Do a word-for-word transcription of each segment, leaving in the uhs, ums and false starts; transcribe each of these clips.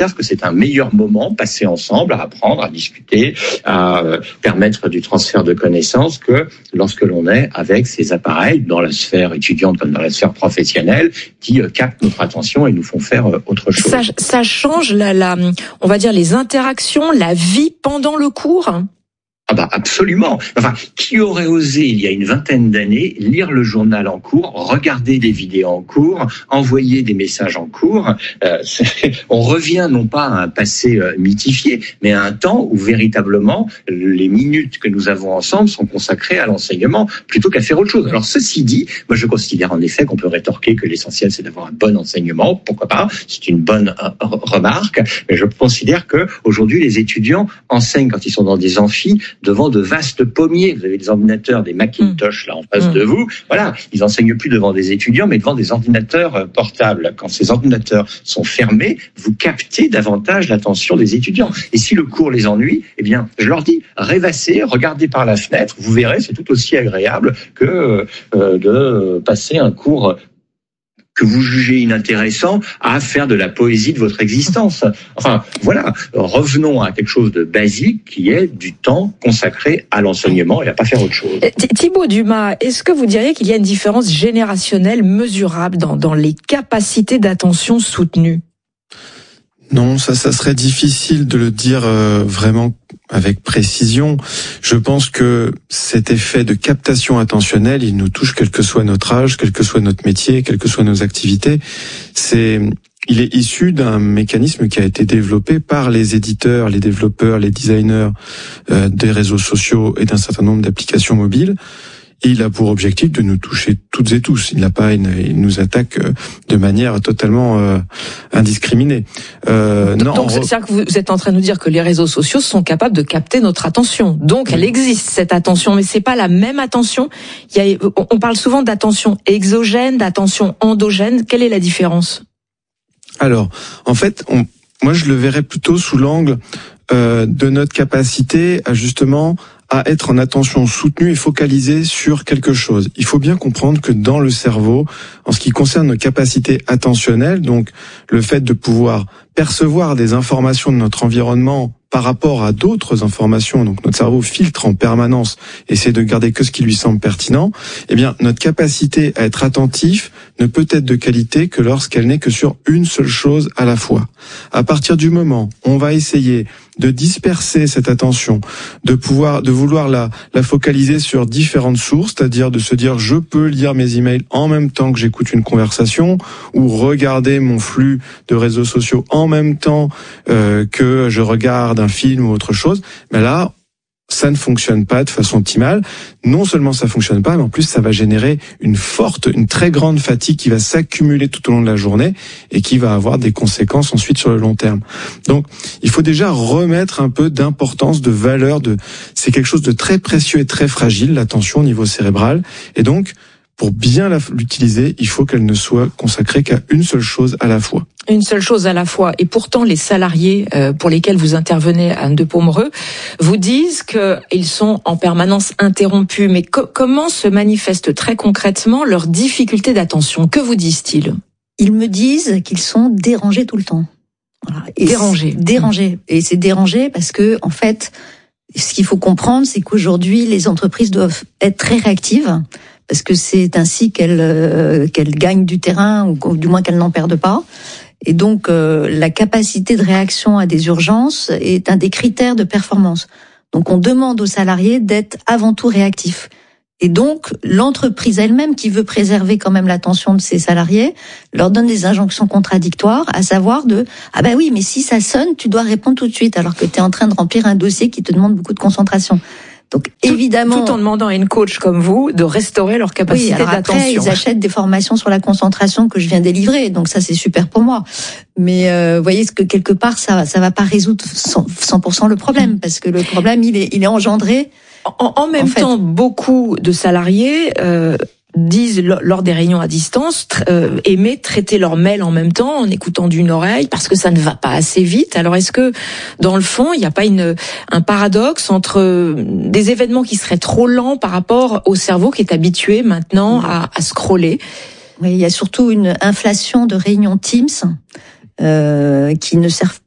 observe que c'est un meilleur moment passé ensemble à apprendre, à discuter, à euh, permettre du transfert de connaissances que lorsque l'on est avec ces appareils dans la sphère étudiante comme dans la sphère professionnelle qui euh, captent notre attention et nous font faire euh, autre chose. Ça, ça change la, la, on va dire les interactions, la vie pendant le cours. Ah bah absolument. Enfin, qui aurait osé il y a une vingtaine d'années lire le journal en cours, regarder des vidéos en cours, envoyer des messages en cours. euh, On revient non pas à un passé euh, mythifié, mais à un temps où véritablement les minutes que nous avons ensemble sont consacrées à l'enseignement plutôt qu'à faire autre chose. Alors ceci dit, moi je considère en effet qu'on peut rétorquer que l'essentiel c'est d'avoir un bon enseignement. Pourquoi pas ? C'est une bonne euh, remarque, mais je considère que aujourd'hui les étudiants enseignent quand ils sont dans des amphis devant de vastes pommiers. Vous avez des ordinateurs, des Macintosh là en face mmh. de vous. Voilà, ils enseignent plus devant des étudiants, mais devant des ordinateurs portables. Quand ces ordinateurs sont fermés, vous captez davantage l'attention des étudiants. Et si le cours les ennuie, eh bien, je leur dis, rêvassez, regardez par la fenêtre, vous verrez, c'est tout aussi agréable que euh, de passer un cours que vous jugez inintéressant à faire de la poésie de votre existence. Enfin, voilà, revenons à quelque chose de basique qui est du temps consacré à l'enseignement et à pas faire autre chose. Thibaut Dumas, est-ce que vous diriez qu'il y a une différence générationnelle mesurable dans, dans les capacités d'attention soutenues ? Non, ça, ça serait difficile de le dire euh, vraiment avec précision. Je pense que cet effet de captation attentionnelle, il nous touche quel que soit notre âge, quel que soit notre métier, quelles que soient nos activités. C'est, il est issu d'un mécanisme qui a été développé par les éditeurs, les développeurs, les designers euh, des réseaux sociaux et d'un certain nombre d'applications mobiles. Et il a pour objectif de nous toucher toutes et tous. Il n'a pas, une, il nous attaque de manière totalement euh, indiscriminée. Euh, donc, non, donc c'est-à-dire que vous êtes en train de nous dire que les réseaux sociaux sont capables de capter notre attention. Donc, oui. Elle existe cette attention, mais c'est pas la même attention. Il y a, on parle souvent d'attention exogène, d'attention endogène. Quelle est la différence ? Alors, en fait, on, moi, je le verrais plutôt sous l'angle euh, de notre capacité à justement à être en attention soutenue et focalisée sur quelque chose. Il faut bien comprendre que dans le cerveau, en ce qui concerne nos capacités attentionnelles, donc le fait de pouvoir percevoir des informations de notre environnement par rapport à d'autres informations, donc notre cerveau filtre en permanence, essaie de garder que ce qui lui semble pertinent, eh bien notre capacité à être attentif ne peut être de qualité que lorsqu'elle n'est que sur une seule chose à la fois. À partir du moment où on va essayer de disperser cette attention, de pouvoir, de vouloir la, la focaliser sur différentes sources, c'est-à-dire de se dire je peux lire mes emails en même temps que j'écoute une conversation ou regarder mon flux de réseaux sociaux en même temps euh, que je regarde un film ou autre chose, mais là, ça ne fonctionne pas de façon optimale. Non seulement ça fonctionne pas, mais en plus ça va générer une forte, une très grande fatigue qui va s'accumuler tout au long de la journée et qui va avoir des conséquences ensuite sur le long terme. Donc, il faut déjà remettre un peu d'importance, de valeur. De, c'est quelque chose de très précieux et très fragile, l'attention au niveau cérébral. Et donc, pour bien la, l'utiliser, il faut qu'elle ne soit consacrée qu'à une seule chose à la fois. Une seule chose à la fois. Et pourtant, les salariés euh, pour lesquels vous intervenez à Anne de Pomereux vous disent qu'ils sont en permanence interrompus. Mais co- comment se manifestent très concrètement leurs difficultés d'attention ? Que vous disent-ils ? Ils me disent qu'ils sont dérangés tout le temps. Voilà. Et dérangés. Dérangés. Et c'est dérangé parce que, en fait, ce qu'il faut comprendre, c'est qu'aujourd'hui, les entreprises doivent être très réactives. Parce que c'est ainsi qu'elles euh, qu'elles gagnent du terrain, ou du moins qu'elles n'en perdent pas. Et donc, euh, la capacité de réaction à des urgences est un des critères de performance. Donc, on demande aux salariés d'être avant tout réactifs. Et donc, l'entreprise elle-même, qui veut préserver quand même l'attention de ses salariés, leur donne des injonctions contradictoires, à savoir de « Ah ben oui, mais si ça sonne, tu dois répondre tout de suite, alors que tu es en train de remplir un dossier qui te demande beaucoup de concentration. » Donc évidemment, tout, tout en demandant à une coach comme vous de restaurer leur capacité oui, alors d'attention. Après, ils achètent des formations sur la concentration que je viens délivrer, donc ça c'est super pour moi. Mais euh, vous voyez, ce que quelque part ça ça va pas résoudre cent pour cent le problème, parce que le problème il est il est engendré. En, en même en temps, fait. Beaucoup de salariés euh, disent lors des réunions à distance euh, aimer traiter leur mail en même temps en écoutant d'une oreille parce que ça ne va pas assez vite. Alors est-ce que dans le fond il n'y a pas une un paradoxe entre des événements qui seraient trop lents par rapport au cerveau qui est habitué maintenant à, à scroller? Oui, il y a surtout une inflation de réunions Teams euh, qui ne servent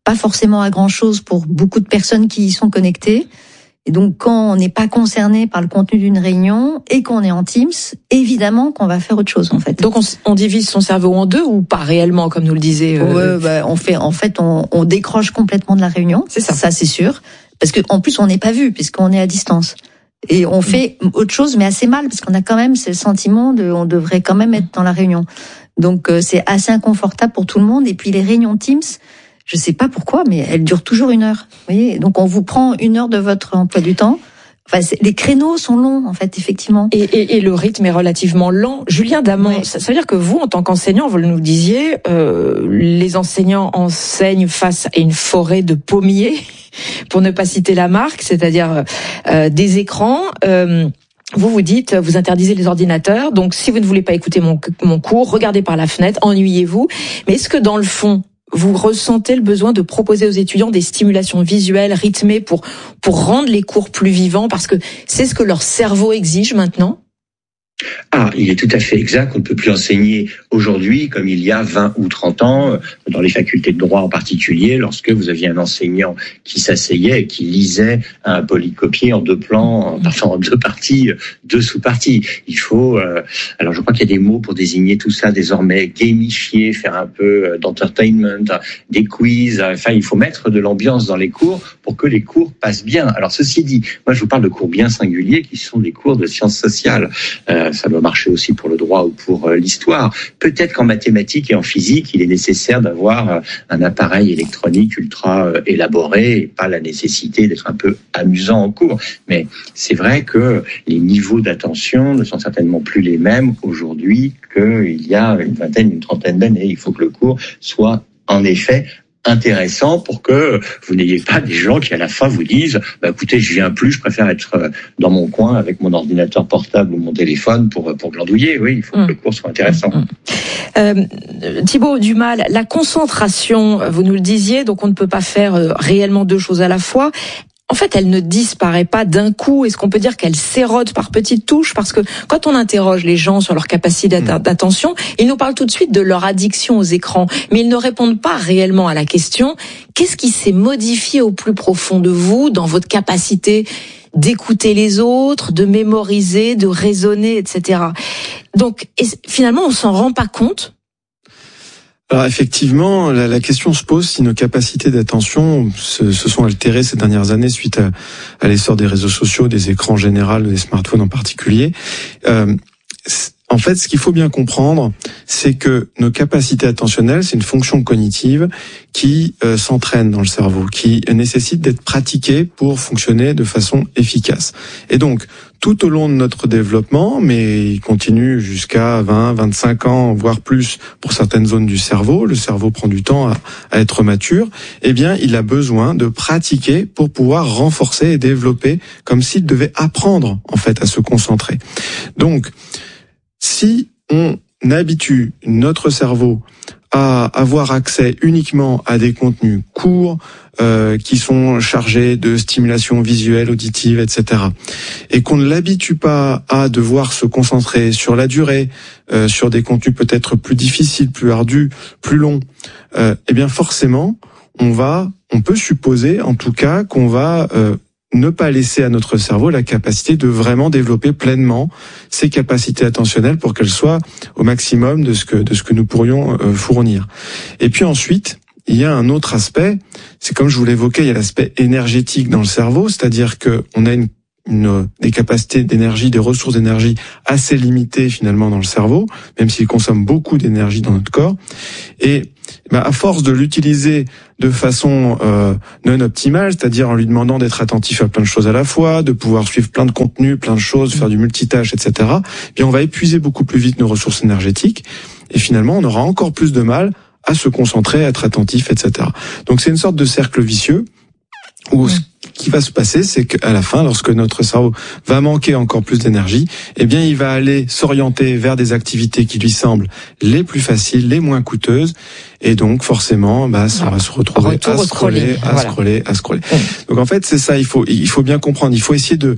pas forcément à grand chose pour beaucoup de personnes qui y sont connectées. Et donc, quand on n'est pas concerné par le contenu d'une réunion et qu'on est en Teams, évidemment qu'on va faire autre chose, en fait. Donc, on, on divise son cerveau en deux ou pas réellement, comme nous le disait euh... ouais, bah, on fait, en fait, on, on décroche complètement de la réunion. C'est ça. Ça, c'est sûr. Parce que, en plus, on n'est pas vu, puisqu'on est à distance. Et on fait autre chose, mais assez mal, parce qu'on a quand même ce sentiment de, on devrait quand même être dans la réunion. Donc, euh, c'est assez inconfortable pour tout le monde. Et puis, les réunions Teams, je sais pas pourquoi, mais elles durent toujours une heure. Vous voyez, donc on vous prend une heure de votre emploi du temps. Enfin, c'est, les créneaux sont longs, en fait, effectivement. Et, et, et le rythme est relativement lent. Julien Damant, oui. ça, ça veut dire que vous, en tant qu'enseignant, vous nous disiez, euh, les enseignants enseignent face à une forêt de pommiers, pour ne pas citer la marque, c'est-à-dire euh, des écrans. Euh, Vous vous dites, vous interdisez les ordinateurs. Donc, si vous ne voulez pas écouter mon, mon cours, regardez par la fenêtre, ennuyez-vous. Mais est-ce que dans le fond, vous ressentez le besoin de proposer aux étudiants des stimulations visuelles rythmées pour pour rendre les cours plus vivants, parce que c'est ce que leur cerveau exige maintenant? Ah, il est tout à fait exact. On ne peut plus enseigner aujourd'hui comme il y a vingt ou trente ans, dans les facultés de droit en particulier, lorsque vous aviez un enseignant qui s'asseyait et qui lisait un polycopié en deux plans, enfin en deux parties, deux sous-parties. Il faut, euh, alors je crois qu'il y a des mots pour désigner tout ça désormais, gamifier, faire un peu d'entertainment, des quiz, enfin il faut mettre de l'ambiance dans les cours pour que les cours passent bien. Alors ceci dit, moi je vous parle de cours bien singuliers qui sont des cours de sciences sociales. Euh, ça doit marcher aussi pour le droit ou pour euh, l'histoire. Peut-être qu'en mathématiques et en physique, il est nécessaire d'avoir euh, un appareil électronique ultra euh, élaboré et pas la nécessité d'être un peu amusant en cours. Mais c'est vrai que les niveaux d'attention ne sont certainement plus les mêmes aujourd'hui qu'il y a une vingtaine, une trentaine d'années. Il faut que le cours soit en effet intéressant pour que vous n'ayez pas des gens qui à la fin vous disent bah écoutez, je viens plus, je préfère être dans mon coin avec mon ordinateur portable ou mon téléphone pour pour glandouiller. Oui, il faut mmh. que le cours soit intéressant. Mmh. Euh, Thibaut Dumal, la concentration, vous nous le disiez, donc on ne peut pas faire réellement deux choses à la fois. En fait, elle ne disparaît pas d'un coup. Est-ce qu'on peut dire qu'elle s'érode par petites touches? Parce que quand on interroge les gens sur leur capacité d'attention, ils nous parlent tout de suite de leur addiction aux écrans. Mais ils ne répondent pas réellement à la question, qu'est-ce qui s'est modifié au plus profond de vous, dans votre capacité d'écouter les autres, de mémoriser, de raisonner, et cetera. Donc, finalement, on s'en rend pas compte. Alors effectivement, la, la question se pose si nos capacités d'attention se, se sont altérées ces dernières années suite à, à l'essor des réseaux sociaux, des écrans en général, des smartphones en particulier. Euh, en fait, ce qu'il faut bien comprendre, c'est que nos capacités attentionnelles, c'est une fonction cognitive qui euh, s'entraîne dans le cerveau, qui nécessite d'être pratiquée pour fonctionner de façon efficace. Et donc, tout au long de notre développement, mais il continue jusqu'à vingt, vingt-cinq ans, voire plus pour certaines zones du cerveau, le cerveau prend du temps à, à être mature, eh bien, il a besoin de pratiquer pour pouvoir renforcer et développer, comme s'il devait apprendre, en fait, à se concentrer. Donc, si on habitue notre cerveau à avoir accès uniquement à des contenus courts, euh, qui sont chargés de stimulation visuelle, auditive, et cetera, et qu'on ne l'habitue pas à devoir se concentrer sur la durée, euh, sur des contenus peut-être plus difficiles, plus ardus, plus longs, euh, eh bien forcément, on va, on peut supposer en tout cas qu'on va euh, ne pas laisser à notre cerveau la capacité de vraiment développer pleinement ses capacités attentionnelles pour qu'elles soient au maximum de ce que de ce que nous pourrions euh, fournir. Et puis ensuite, il y a un autre aspect, c'est comme je vous l'évoquais, il y a l'aspect énergétique dans le cerveau, c'est-à-dire que on a une, une des capacités d'énergie, des ressources d'énergie assez limitées finalement dans le cerveau, même s'il consomme beaucoup d'énergie dans notre corps. Et bah, à force de l'utiliser de façon euh, non optimale, c'est-à-dire en lui demandant d'être attentif à plein de choses à la fois, de pouvoir suivre plein de contenus, plein de choses, faire du multitâche, et cetera, bien on va épuiser beaucoup plus vite nos ressources énergétiques et finalement on aura encore plus de mal à se concentrer, à être attentif, et cetera. Donc c'est une sorte de cercle vicieux où ce qui va se passer, c'est qu'à la fin, lorsque notre cerveau va manquer encore plus d'énergie, eh bien, il va aller s'orienter vers des activités qui lui semblent les plus faciles, les moins coûteuses, et donc forcément, bah, ça va se retrouver à scroller, à scroller, à scroller. Donc en fait, c'est ça. Il faut, il faut bien comprendre. Il faut essayer de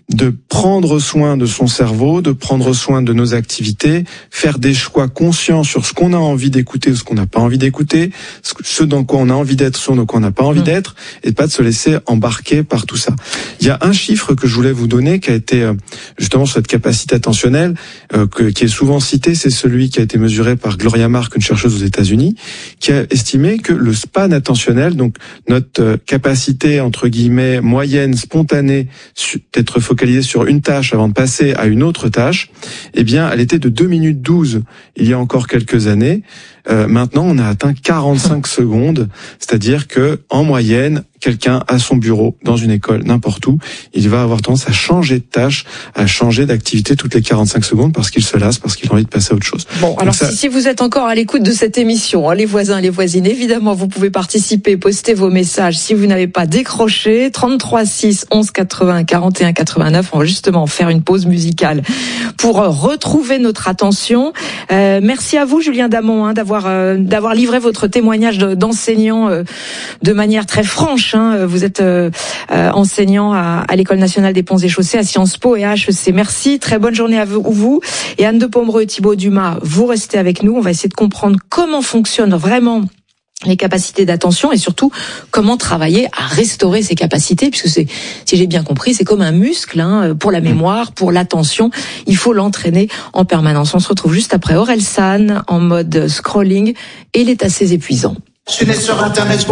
de prendre soin de son cerveau, de prendre soin de nos activités, faire des choix conscients sur ce qu'on a envie d'écouter ou ce qu'on n'a pas envie d'écouter, ce dans quoi on a envie d'être, ce dans quoi on n'a pas envie d'être, et pas de se laisser embarquer par tout ça. Il y a un chiffre que je voulais vous donner qui a été justement sur cette capacité attentionnelle, euh, que, qui est souvent cité, c'est celui qui a été mesuré par Gloria Mark, une chercheuse aux États-Unis, qui a estimé que le span attentionnel, donc notre euh, capacité entre guillemets moyenne, spontanée, d'être focalisé sur une tâche avant de passer à une autre tâche, eh bien, elle était de deux minutes douze il y a encore quelques années. Euh, maintenant, on a atteint quarante-cinq secondes, c'est-à-dire que en moyenne, quelqu'un à son bureau, dans une école, n'importe où, il va avoir tendance à changer de tâche, à changer d'activité toutes les quarante-cinq secondes parce qu'il se lasse, parce qu'il a envie de passer à autre chose. Bon, alors ça... si, si vous êtes encore à l'écoute de cette émission, hein, les voisins, les voisines, évidemment, vous pouvez participer, poster vos messages. Si vous n'avez pas décroché, trente-trois six onze quatre-vingts quarante et un quatre-vingt-neuf, on va justement faire une pause musicale pour retrouver notre attention. Euh, merci à vous, Julien Damon, hein, d'avoir euh, d'avoir livré votre témoignage d'enseignant euh, de manière très franche. Hein. Vous êtes euh, euh, enseignant à, à l'École nationale des ponts et chaussées, à Sciences Po et à H E C. Merci, très bonne journée à vous. vous. Et Anne de Pomereux et Thibaut Dumas, vous restez avec nous. On va essayer de comprendre comment fonctionnent vraiment les capacités d'attention et surtout comment travailler à restaurer ces capacités, puisque c'est, si j'ai bien compris, c'est comme un muscle hein, pour la mémoire, pour l'attention. Il faut l'entraîner en permanence. On se retrouve juste après Orelsan en mode scrolling et il est assez épuisant. Je suis né sur Internet.